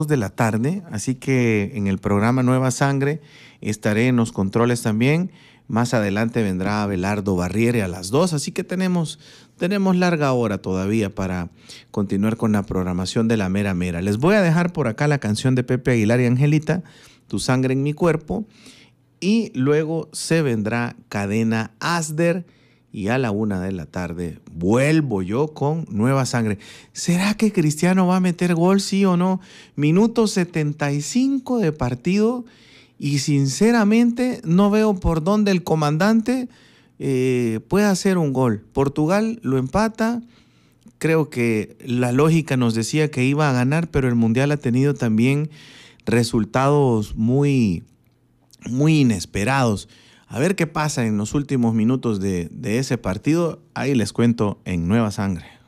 de la tarde, así que en el programa Nueva Sangre estaré en los controles también. Más adelante vendrá Abelardo Barriere a las 2, así que tenemos larga hora todavía para continuar con la programación de la mera mera. Les voy a dejar por acá la canción de Pepe Aguilar y Angelita, Tu sangre en mi cuerpo, y luego se vendrá Cadena Asder y a la 1 de la tarde vuelvo yo con Nueva Sangre. ¿Será que Cristiano va a meter gol, sí o no? Minuto 75 de partido y sinceramente no veo por dónde el comandante puede hacer un gol. Portugal lo empata. Creo que la lógica nos decía que iba a ganar, pero el Mundial ha tenido también resultados muy inesperados. A ver qué pasa en los últimos minutos de ese partido. Ahí les cuento en Nueva Sangre.